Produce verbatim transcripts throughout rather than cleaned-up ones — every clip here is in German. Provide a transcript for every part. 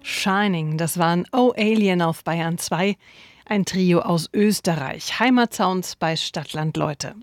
Shining, das waren Oh Alien auf Bayern zwei, ein Trio aus Österreich, Heimatsounds bei Stadtland Leute.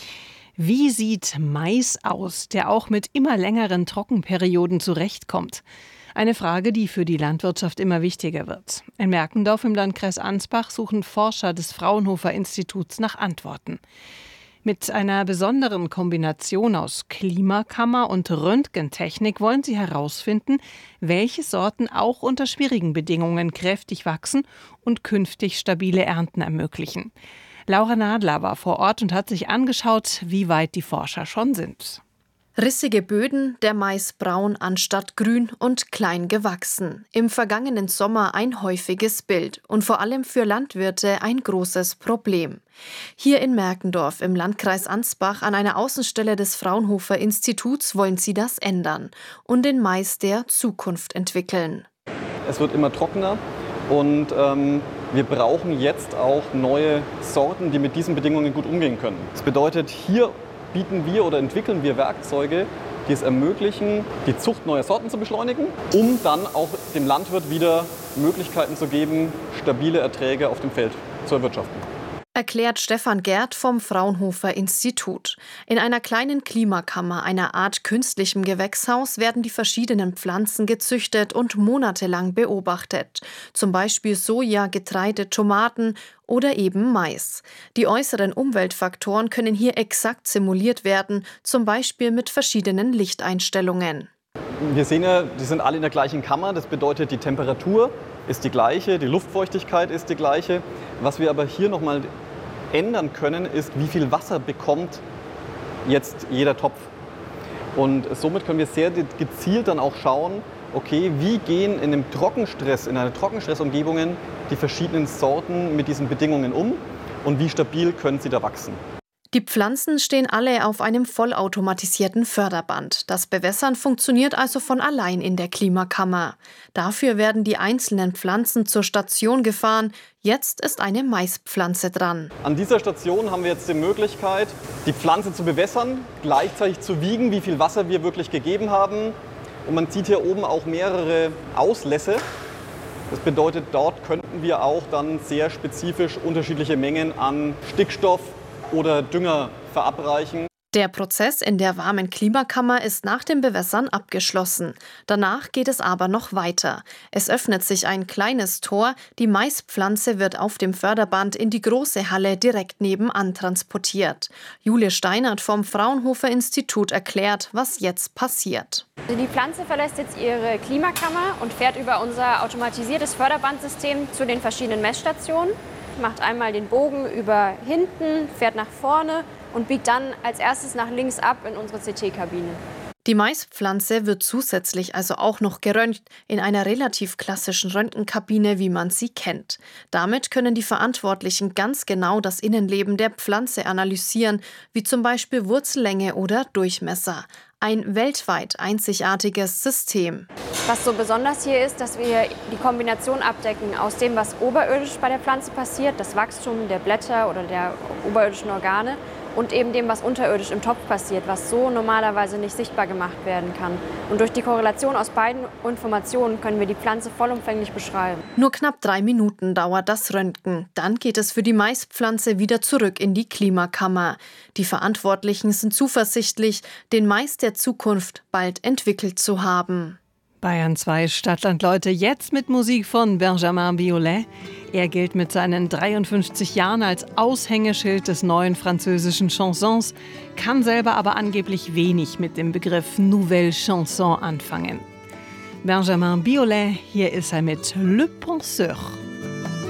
Wie sieht Mais aus, der auch mit immer längeren Trockenperioden zurechtkommt? Eine Frage, die für die Landwirtschaft immer wichtiger wird. In Merkendorf im Landkreis Ansbach suchen Forscher des Fraunhofer Instituts nach Antworten. Mit einer besonderen Kombination aus Klimakammer und Röntgentechnik wollen sie herausfinden, welche Sorten auch unter schwierigen Bedingungen kräftig wachsen und künftig stabile Ernten ermöglichen. Laura Nadler war vor Ort und hat sich angeschaut, wie weit die Forscher schon sind. Rissige Böden, der Mais braun anstatt grün und klein gewachsen. Im vergangenen Sommer ein häufiges Bild und vor allem für Landwirte ein großes Problem. Hier in Merkendorf im Landkreis Ansbach an einer Außenstelle des Fraunhofer Instituts wollen sie das ändern und den Mais der Zukunft entwickeln. Es wird immer trockener und ähm, wir brauchen jetzt auch neue Sorten, die mit diesen Bedingungen gut umgehen können. Das bedeutet, hier bieten wir oder entwickeln wir Werkzeuge, die es ermöglichen, die Zucht neuer Sorten zu beschleunigen, um dann auch dem Landwirt wieder Möglichkeiten zu geben, stabile Erträge auf dem Feld zu erwirtschaften. Erklärt Stefan Gerd vom Fraunhofer Institut. In einer kleinen Klimakammer, einer Art künstlichem Gewächshaus, werden die verschiedenen Pflanzen gezüchtet und monatelang beobachtet. Zum Beispiel Soja, Getreide, Tomaten oder eben Mais. Die äußeren Umweltfaktoren können hier exakt simuliert werden, zum Beispiel mit verschiedenen Lichteinstellungen. Wir sehen ja, die sind alle in der gleichen Kammer. Das bedeutet, die Temperatur ist die gleiche, die Luftfeuchtigkeit ist die gleiche. Was wir aber hier nochmal ändern können, ist, wie viel Wasser bekommt jetzt jeder Topf. Und somit können wir sehr gezielt dann auch schauen, okay, wie gehen in einem Trockenstress, in einer Trockenstressumgebung die verschiedenen Sorten mit diesen Bedingungen um und wie stabil können sie da wachsen. Die Pflanzen stehen alle auf einem vollautomatisierten Förderband. Das Bewässern funktioniert also von allein in der Klimakammer. Dafür werden die einzelnen Pflanzen zur Station gefahren. Jetzt ist eine Maispflanze dran. An dieser Station haben wir jetzt die Möglichkeit, die Pflanze zu bewässern, gleichzeitig zu wiegen, wie viel Wasser wir wirklich gegeben haben. Und man sieht hier oben auch mehrere Auslässe. Das bedeutet, dort könnten wir auch dann sehr spezifisch unterschiedliche Mengen an Stickstoff oder Dünger verabreichen. Der Prozess in der warmen Klimakammer ist nach dem Bewässern abgeschlossen. Danach geht es aber noch weiter. Es öffnet sich ein kleines Tor. Die Maispflanze wird auf dem Förderband in die große Halle direkt nebenan transportiert. Julia Steinert vom Fraunhofer Institut erklärt, was jetzt passiert. Die Pflanze verlässt jetzt ihre Klimakammer und fährt über unser automatisiertes Förderbandsystem zu den verschiedenen Messstationen. Macht einmal den Bogen über hinten, fährt nach vorne und biegt dann als erstes nach links ab in unsere C T-Kabine. Die Maispflanze wird zusätzlich also auch noch geröntgt in einer relativ klassischen Röntgenkabine, wie man sie kennt. Damit können die Verantwortlichen ganz genau das Innenleben der Pflanze analysieren, wie zum Beispiel Wurzellänge oder Durchmesser. Ein weltweit einzigartiges System. Was so besonders hier ist, dass wir die Kombination abdecken aus dem, was oberirdisch bei der Pflanze passiert, das Wachstum der Blätter oder der oberirdischen Organe, und eben dem, was unterirdisch im Topf passiert, was so normalerweise nicht sichtbar gemacht werden kann. Und durch die Korrelation aus beiden Informationen können wir die Pflanze vollumfänglich beschreiben. Nur knapp drei Minuten dauert das Röntgen. Dann geht es für die Maispflanze wieder zurück in die Klimakammer. Die Verantwortlichen sind zuversichtlich, den Mais der Zukunft bald entwickelt zu haben. Bayern zwei Stadtland Leute jetzt mit Musik von Benjamin Biolay. Er gilt mit seinen dreiundfünfzig Jahren als Aushängeschild des neuen französischen Chansons, kann selber aber angeblich wenig mit dem Begriff Nouvelle Chanson anfangen. Benjamin Biolay, hier ist er mit Le Penseur.